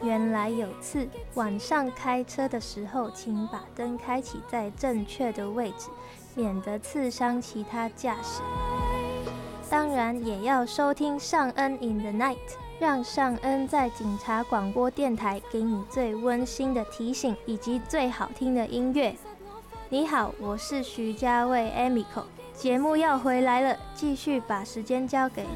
原来有刺。晚上开车的时候，请把灯开启在正确的位置，免得刺伤其他驾驶。当然也要收听尚恩 in the night， 让尚恩在警察广播电台给你最温馨的提醒以及最好听的音乐。你好，我是徐家卫 Emiko， 节目要回来了，继续把时间交给